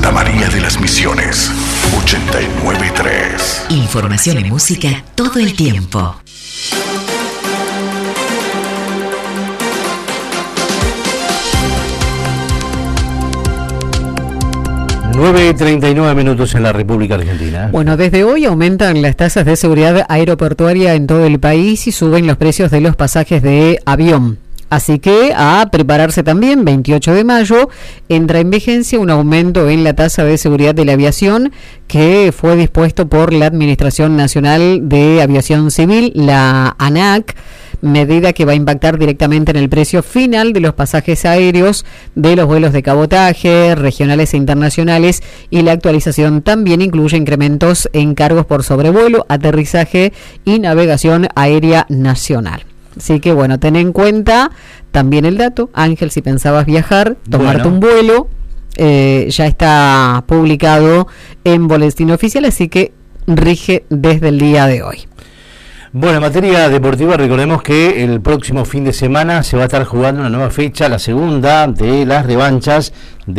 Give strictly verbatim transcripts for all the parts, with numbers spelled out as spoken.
Santa María de las Misiones, ochenta y nueve punto tres. Información y música todo el tiempo. nueve y treinta y nueve minutos en la República Argentina. Bueno, desde hoy aumentan las tasas de seguridad aeroportuaria en todo el país y suben los precios de los pasajes de avión. Así que a prepararse también, veintiocho de mayo, entra en vigencia un aumento en la tasa de seguridad de la aviación que fue dispuesto por la Administración Nacional de Aviación Civil, la ANAC, medida que va a impactar directamente en el precio final de los pasajes aéreos de los vuelos de cabotaje, regionales e internacionales, y la actualización también incluye incrementos en cargos por sobrevuelo, aterrizaje y navegación aérea nacional. Así que bueno, ten en cuenta también el dato, Ángel, si pensabas viajar, tomarte bueno. un vuelo, eh, ya está publicado en Boletín Oficial, así que rige desde el día de hoy. Bueno, en materia deportiva, recordemos que el próximo fin de semana se va a estar jugando una nueva fecha, la segunda de las revanchas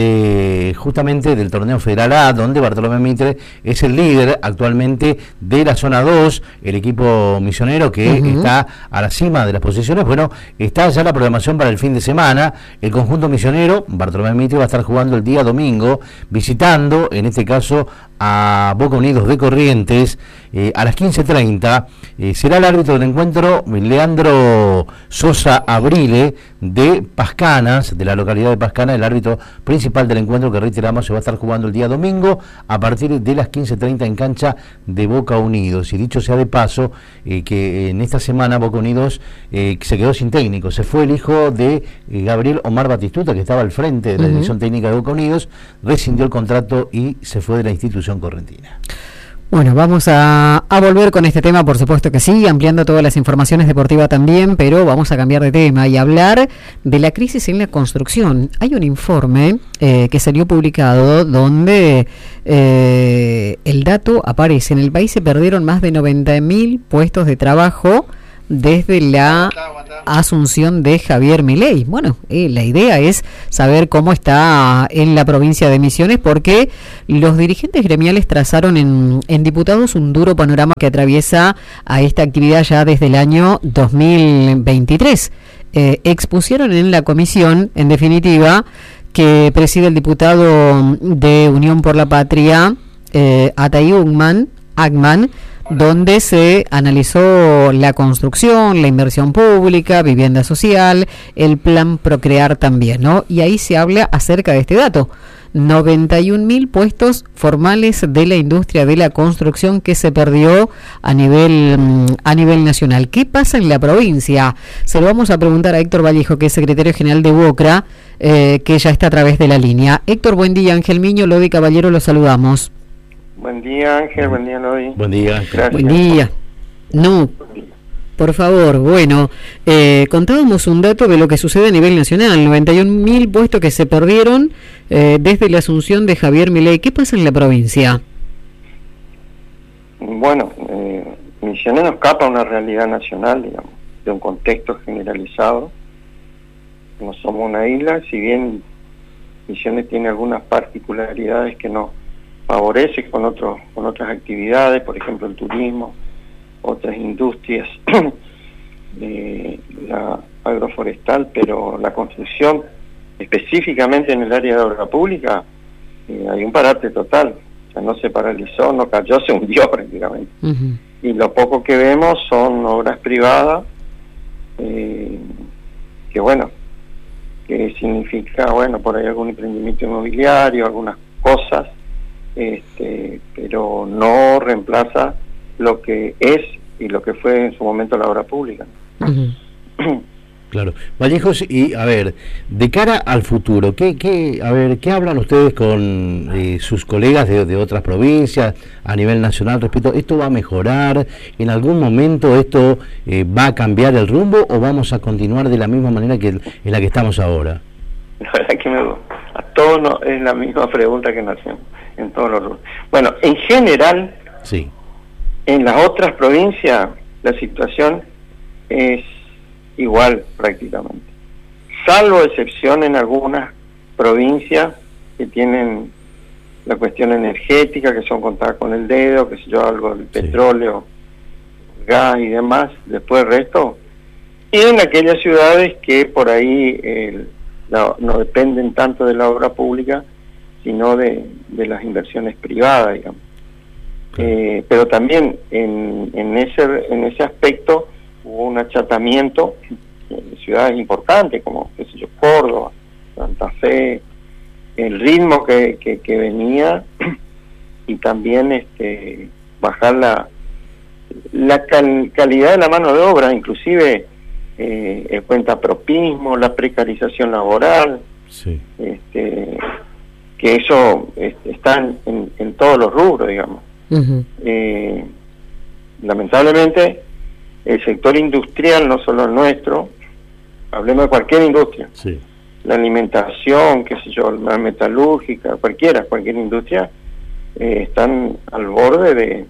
de justamente del torneo Federal A, donde Bartolomé Mitre es el líder actualmente de la zona dos, el equipo misionero que uh-huh. está a la cima de las posiciones. Bueno, está ya la programación para el fin de semana. El conjunto misionero, Bartolomé Mitre, va a estar jugando el día domingo, visitando, en este caso, a Boca Unidos de Corrientes, eh, a las quince treinta. Eh, será el árbitro del encuentro Leandro Sosa Abrile, de Pascanas, de la localidad de Pascanas, el árbitro principal del encuentro, que reiteramos se va a estar jugando el día domingo a partir de las quince treinta en cancha de Boca Unidos. Y dicho sea de paso, eh, que en esta semana Boca Unidos eh, se quedó sin técnico. Se fue el hijo de eh, Gabriel Omar Batistuta, que estaba al frente de la uh-huh. dirección técnica de Boca Unidos, rescindió el contrato y se fue de la institución correntina. Bueno, vamos a, a volver con este tema, por supuesto que sí, ampliando todas las informaciones deportivas también, pero vamos a cambiar de tema y hablar de la crisis en la construcción. Hay un informe eh, que salió publicado donde eh, el dato aparece: en el país se perdieron más de noventa mil puestos de trabajo desde la asunción de Javier Milei. Bueno, eh, la idea es saber cómo está en la provincia de Misiones, porque los dirigentes gremiales trazaron en, en diputados un duro panorama que atraviesa a esta actividad ya desde el año dos mil veintitrés. Eh, expusieron en la comisión, en definitiva, que preside el diputado de Unión por la Patria, eh, Atay Ugman, Agman, donde se analizó la construcción, la inversión pública, vivienda social, el plan Procrear también, ¿no? Y ahí se habla acerca de este dato: noventa y un mil puestos formales de la industria de la construcción que se perdió a nivel a nivel nacional. ¿Qué pasa en la provincia? Se lo vamos a preguntar a Héctor Vallejo, que es secretario general de BOCRA, eh, que ya está a través de la línea. Héctor, buen día. Ángel Miño, Lodi Caballero, los saludamos. Buen día, Ángel, buen día, Lodi. Buen día. Gracias. Buen día. No, por favor, bueno, eh, contábamos un dato de lo que sucede a nivel nacional: noventa y un mil puestos que se perdieron eh, desde la asunción de Javier Milei. ¿Qué pasa en la provincia? Bueno, eh, Misiones no escapa a una realidad nacional, digamos, de un contexto generalizado. No somos una isla, si bien Misiones tiene algunas particularidades que no favorece con otros con otras actividades, por ejemplo el turismo, otras industrias, eh, la agroforestal, pero la construcción, específicamente en el área de obra pública, eh, hay un parate total. O sea, no se paralizó, no cayó, se hundió prácticamente. Uh-huh. Y lo poco que vemos son obras privadas, eh, que bueno, que significa, bueno, por ahí algún emprendimiento inmobiliario, algunas cosas, este, pero no reemplaza lo que es y lo que fue en su momento la obra pública. Uh-huh. Claro. Vallejos, y a ver, de cara al futuro, ¿qué, qué, a ver, ¿qué hablan ustedes con eh, sus colegas de, de otras provincias a nivel nacional respecto? ¿Esto va a mejorar? ¿En algún momento esto eh, va a cambiar el rumbo o vamos a continuar de la misma manera que en la que estamos ahora? La verdad que me, a todos no, es la misma pregunta que nos hacemos en todos los rubros. Bueno, en general, sí. En las otras provincias la situación es igual prácticamente, salvo excepción en algunas provincias que tienen la cuestión energética, que son contadas con el dedo, que sé yo, algo del Sí. petróleo, gas y demás, después el resto. Y en aquellas ciudades que por ahí eh, no, no dependen tanto de la obra pública, sino de, de las inversiones privadas, digamos. Claro. Eh, pero también en, en, ese, en ese aspecto hubo un achatamiento en ciudades importantes como, qué sé yo, Córdoba, Santa Fe, el ritmo que, que, que venía y también este bajar la, la cal, calidad de la mano de obra, inclusive eh, el cuentapropismo, la precarización laboral, Sí. este, que eso este, está en, en, en todos los rubros, digamos. Ujú. Eh, lamentablemente el sector industrial, no solo el nuestro, hablemos de cualquier industria, Sí. la alimentación, qué sé yo, la metalúrgica, cualquiera, cualquier industria, eh, están al borde de,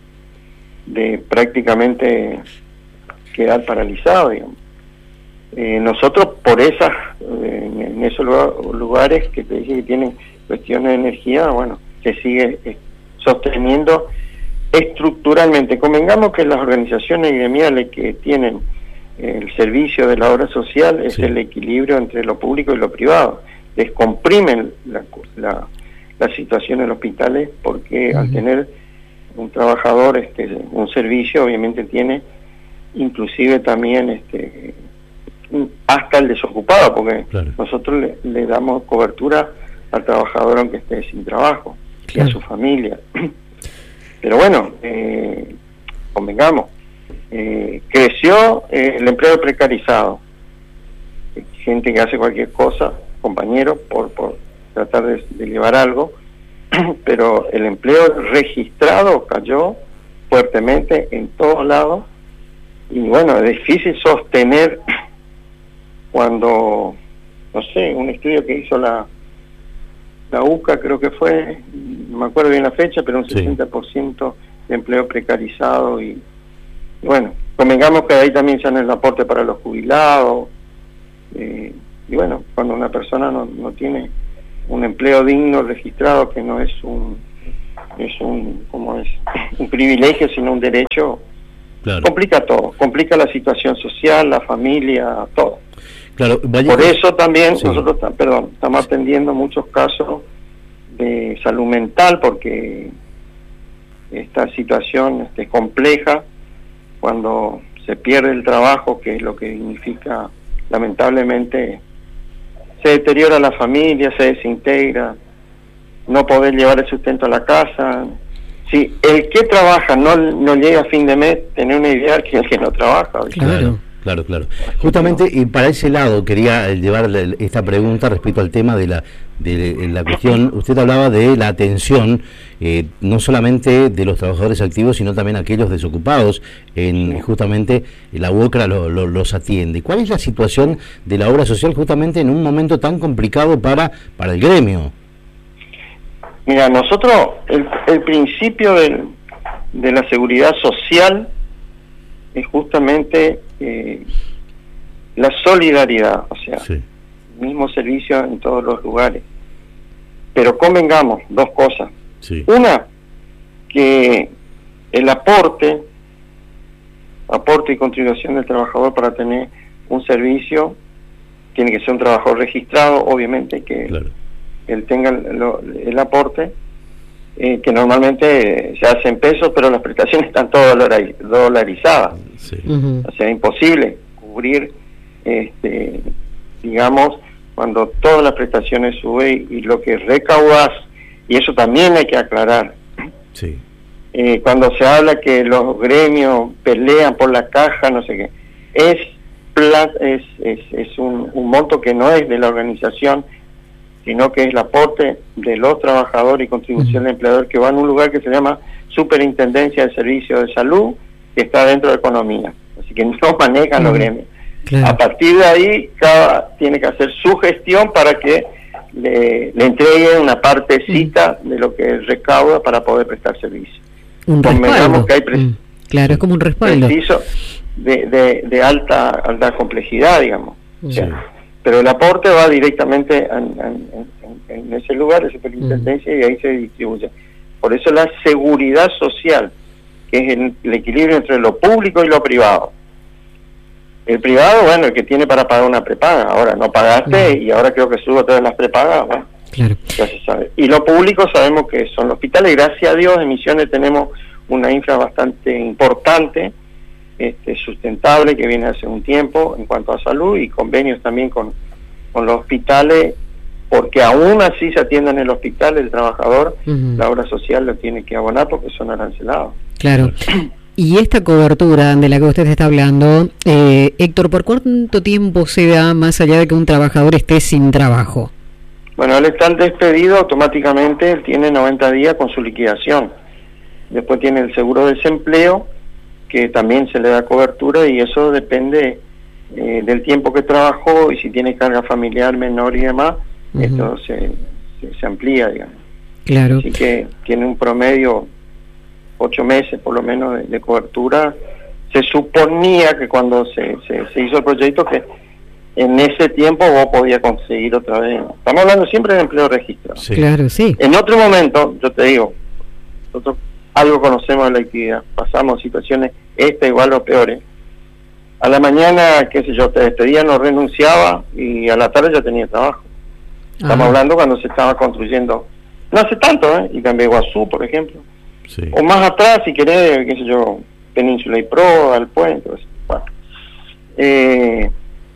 de prácticamente quedar paralizados, digamos. Eh, nosotros por esas, eh, en esos lugares que te dije que tienen cuestiones de energía, bueno, se sigue eh, sosteniendo estructuralmente. Convengamos que las organizaciones gremiales que tienen el servicio de la obra social es Sí. el equilibrio entre lo público y lo privado. Descomprimen la, la, la situación en hospitales porque Uh-huh. al tener un trabajador, este, un servicio, obviamente tiene inclusive también este hasta el desocupado, porque Claro. nosotros le, le damos cobertura al trabajador aunque esté sin trabajo, Claro. y a su familia. Pero bueno, eh, convengamos, eh, creció eh, el empleo precarizado, gente que hace cualquier cosa, compañeros, por, por tratar de, de llevar algo, pero el empleo registrado cayó fuertemente en todos lados, y bueno, es difícil sostener cuando, no sé, un estudio que hizo la la U C A, creo que fue, no me acuerdo bien la fecha, pero un Sí. sesenta por ciento de empleo precarizado, y, y bueno, convengamos que ahí también se dan el aporte para los jubilados, eh, y bueno, cuando una persona no, no tiene un empleo digno registrado, que no es un es un como es un privilegio sino un derecho, Claro. complica todo, complica la situación social, la familia, todo. Claro, vaya- Por eso también Sí. nosotros ta- perdón, estamos atendiendo muchos casos de salud mental, porque esta situación es compleja cuando se pierde el trabajo, que es lo que significa, lamentablemente, se deteriora la familia, se desintegra, no poder llevar el sustento a la casa. Si el que trabaja no, no llega a fin de mes, tener una idea que el que no trabaja. ¿viste? Claro. Claro, claro. Justamente, y para ese lado quería eh, llevar la- esta pregunta respecto al tema de la de la cuestión. Usted hablaba de la atención, eh, no solamente de los trabajadores activos, sino también aquellos desocupados. En justamente la U O C R A lo- lo- los atiende. ¿Cuál es la situación de la obra social justamente en un momento tan complicado para para el gremio? Mira, nosotros, el, el principio del, de la seguridad social es justamente eh, la solidaridad, o sea, Sí, mismo servicio en todos los lugares. Pero convengamos dos cosas. sí, Una, que el aporte, aporte y contribución del trabajador para tener un servicio, tiene que ser un trabajador registrado, obviamente, que claro. él tenga el, lo- el aporte, eh, que normalmente se hace en pesos, pero las prestaciones están todas dolari- dolarizadas. Sí, Ujú. O sea, imposible cubrir, este, digamos, cuando todas las prestaciones suben y lo que recaudas, y eso también hay que aclarar. sí, Eh, cuando se habla que los gremios pelean por la caja, no sé qué, es pla- es, es, es un, un monto que no es de la organización, sino que es el aporte de los trabajadores y contribución del empleador, que va en un lugar que se llama Superintendencia de Servicios de Salud, que está dentro de Economía, así que no manejan los Ujú. gremios. Claro. A partir de ahí, cada tiene que hacer su gestión para que le, le entreguen una partecita de lo que recauda para poder prestar servicio. Un Convengamos respaldo. que hay pre- Mm, claro, es como un respaldo. Preciso de, de, de alta alta complejidad, digamos. O sea, Sí. pero el aporte va directamente en, en, en, en ese lugar, esa superintendencia, uh-huh. y ahí se distribuye. Por eso la seguridad social, que es el, el equilibrio entre lo público y lo privado. El privado, bueno, el que tiene para pagar una prepaga, ahora no pagaste uh-huh. y ahora creo que subo todas las prepagas, bueno, claro. ya se sabe. Y lo público sabemos que son los hospitales, gracias a Dios en Misiones tenemos una infra bastante importante, este, sustentable, que viene hace un tiempo en cuanto a salud, y convenios también con, con los hospitales, porque aún así se atienda en el hospital el trabajador, uh-huh. la obra social lo tiene que abonar porque son arancelados. Claro. Y esta cobertura de la que usted está hablando, eh, Héctor, ¿por cuánto tiempo se da más allá de que un trabajador esté sin trabajo? Bueno, al estar despedido automáticamente él tiene noventa días con su liquidación. Después tiene el seguro de desempleo, que también se le da cobertura, y eso depende eh, del tiempo que trabajó y si tiene carga familiar menor y demás, uh-huh. esto se, se, se amplía, digamos. Claro. Así que tiene un promedio ocho meses por lo menos de, de cobertura. Se suponía que cuando se, se, se hizo el proyecto que en ese tiempo vos podías conseguir otra vez. Estamos hablando siempre de empleo registrado. Sí. Claro, sí. En otro momento, yo te digo, nosotros algo conocemos de la actividad, pasamos situaciones esta igual o peores. A la mañana, qué sé yo, te despedían o renunciaba y a la tarde ya tenía trabajo. Estamos Ajá. hablando cuando se estaba construyendo, no hace tanto, ¿eh? Y Cambio Iguazú, por ejemplo. Sí. O más atrás, si querés, qué sé yo, Península y Pro, al puente, bueno. Eh,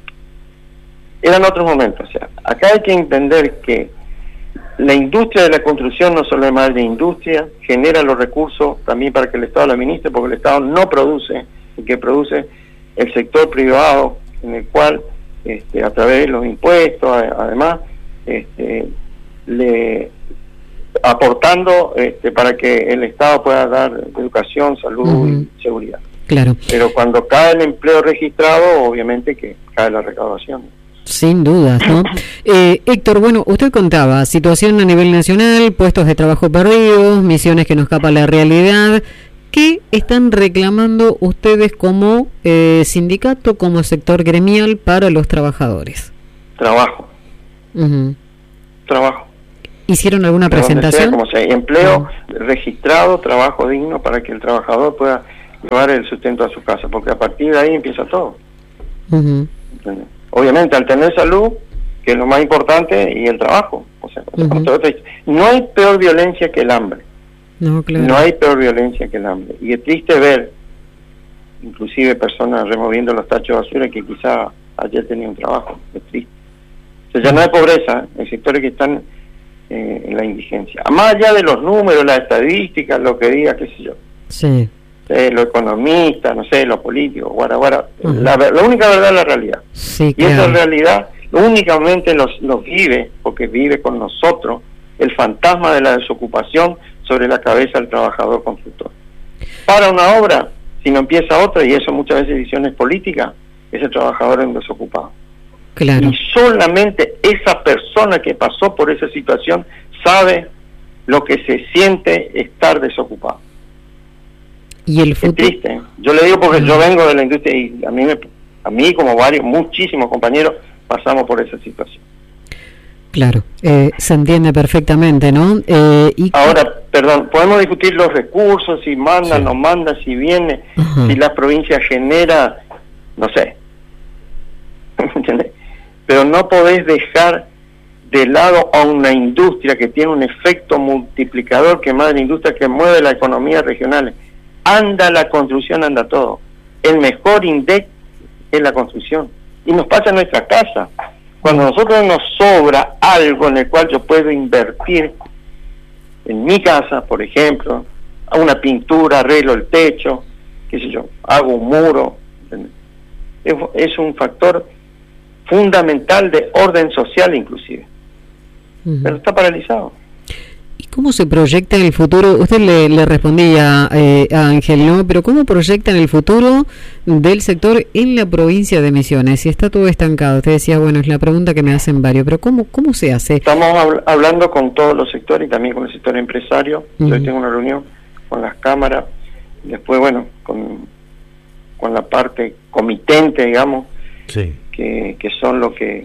eran otros momentos. O sea, acá hay que entender que la industria de la construcción no solo es madre de industria, genera los recursos también para que el Estado la administre, porque el Estado no produce, el que produce el sector privado, en el cual, este, a través de los impuestos, además, este, le aportando este, para que el Estado pueda dar educación, salud uh-huh. y seguridad. Claro. Pero cuando cae el empleo registrado, obviamente que cae la recaudación. Sin dudas, ¿no? eh, Héctor, bueno, usted contaba situación a nivel nacional, puestos de trabajo perdidos, Misiones que nos escapa la realidad. ¿Qué están reclamando ustedes como eh, sindicato, como sector gremial para los trabajadores? Trabajo. Uh-huh. Trabajo. ¿Hicieron alguna de presentación? Sea, como sea, empleo uh-huh. registrado, trabajo digno para que el trabajador pueda llevar el sustento a su casa, porque a partir de ahí empieza todo. Uh-huh. Obviamente, al tener salud, que es lo más importante, y el trabajo. O sea, uh-huh. no hay peor violencia que el hambre. No, claro. No hay peor violencia que el hambre. Y es triste ver, inclusive personas removiendo los tachos de basura que quizá ayer tenían trabajo. Es triste. O sea, ya no hay pobreza, hay sectores que están eh, en la indigencia. Más allá de los números, las estadísticas, lo que diga, qué sé yo. Sí. Eh, los economistas, no sé, los políticos, guara, guara. Uh-huh. La, la única verdad es la realidad. Sí, y claro. esa realidad únicamente los, los vive, porque vive con nosotros, el fantasma de la desocupación sobre la cabeza del trabajador constructor. Para una obra, si no empieza otra, y eso muchas veces decisiones políticas, ese trabajador es un desocupado. Claro. Y solamente esa persona que pasó por esa situación sabe lo que se siente estar desocupado. Y el futuro. Es triste. Yo le digo porque yo vengo de la industria y a mí, me, a mí como varios, muchísimos compañeros, pasamos por esa situación. Claro, eh, se entiende perfectamente, ¿no? Eh, y... Ahora, perdón, podemos discutir los recursos, si manda, sí. no manda, si viene, uh-huh. si la provincia genera, no sé. ¿Entiendes? Pero no podés dejar de lado a una industria que tiene un efecto multiplicador, que más de la industria que mueve la economía regional. Anda la construcción, anda todo. El mejor index es la construcción. Y nos pasa en nuestra casa. Cuando a nosotros nos sobra algo en el cual yo puedo invertir, en mi casa, por ejemplo, a una pintura, arreglo el techo, qué sé yo, hago un muro, es, es un factor fundamental de orden social inclusive. Uh-huh. Pero está paralizado. ¿Y cómo se proyecta en el futuro? Usted le, le respondía eh, a Ángel, ¿no? Pero ¿cómo proyecta en el futuro del sector en la provincia de Misiones? Si está todo estancado, usted decía, bueno, es la pregunta que me hacen varios, pero ¿cómo cómo se hace? Estamos habl- hablando con todos los sectores y también con el sector empresario. Uh-huh. Hoy tengo una reunión con las cámaras, después, bueno, con, con la parte comitente, digamos, sí. que, que son los que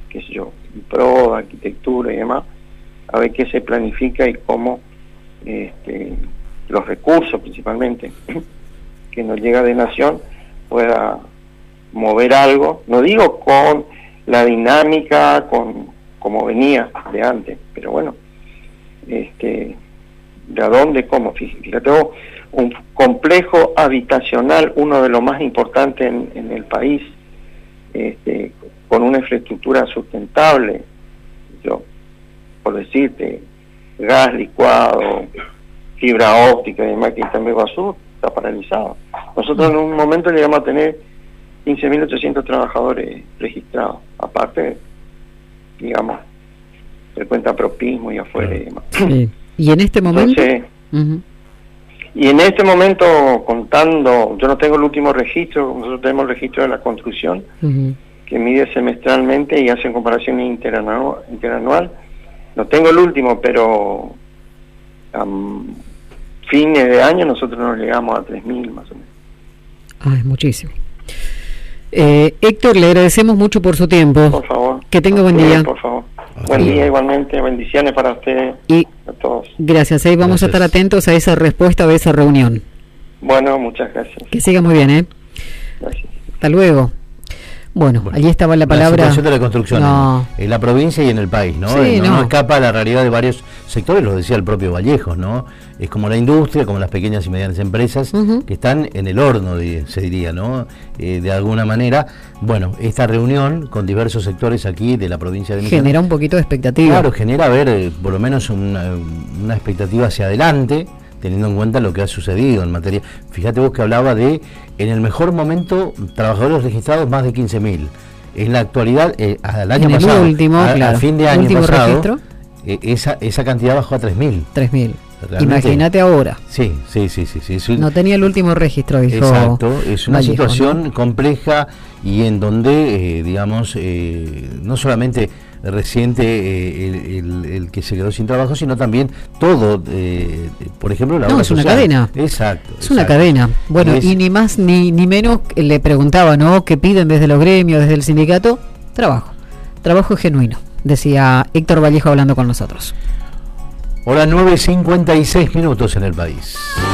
qué sé yo, pro, arquitectura y demás, a ver qué se planifica y cómo este, los recursos principalmente que nos llega de Nación pueda mover algo, no digo con la dinámica, con como venía de antes, pero bueno, este, de a dónde, cómo, fíjate vos, un complejo habitacional, uno de los más importantes en, en el país, este, con una infraestructura sustentable, yo, por decirte, gas licuado, fibra óptica y demás, que está en Vega Sur, está paralizado. Nosotros en un momento llegamos a tener quince mil ochocientos trabajadores registrados, aparte, digamos, de cuenta propismo y afuera y demás. Sí. Y en este momento... Entonces, uh-huh. Y en este momento, contando, yo no tengo el último registro, nosotros tenemos el registro de la construcción, uh-huh, que mide semestralmente y hace comparación interanual, interanual. No tengo el último, pero a um, fines de año nosotros nos llegamos a tres mil más o menos. Ah, es muchísimo. Eh, Héctor, le agradecemos mucho por su tiempo. Por favor. Que tenga buen día. Por favor. Buen día igualmente, bendiciones para usted y a todos. Gracias, ahí vamos gracias. a estar atentos a esa respuesta de esa reunión. Bueno, muchas gracias. Que siga muy bien, ¿eh? Gracias. Hasta luego. Bueno, bueno, allí estaba la palabra... La situación de la construcción no. en, en la provincia y en el país, ¿no? Sí, no, no. no escapa a la realidad de varios sectores, lo decía el propio Vallejos, ¿no? Es como la industria, como las pequeñas y medianas empresas uh-huh. que están en el horno, de, se diría, ¿no? Eh, de alguna manera. Bueno, esta reunión con diversos sectores aquí de la provincia de Misiones genera un poquito de expectativa. Claro, genera, a ver, eh, por lo menos una, una expectativa hacia adelante, teniendo en cuenta lo que ha sucedido en materia. Fíjate vos que hablaba de, en el mejor momento, trabajadores registrados más de quince mil. En la actualidad, eh, al año en el pasado, último, a, claro, a fin de año último pasado, registro, eh, esa, esa cantidad bajó a tres mil. tres mil. Imagínate ahora. Sí, sí, sí, sí, sí. Es un, no tenía el último registro, dijo. Exacto, es una Vallejo, situación ¿no? compleja y en donde, eh, digamos, eh, no solamente reciente eh, el, el, el que se quedó sin trabajo, sino también todo, eh, por ejemplo, la no, obra es social. una cadena. Exacto. Es exacto. una cadena. Bueno, es, y ni más ni, ni menos le preguntaba, ¿no? ¿Qué piden desde los gremios, desde el sindicato? Trabajo. Trabajo genuino, decía Héctor Vallejo hablando con nosotros. Hora nueve cincuenta y seis minutos en el país.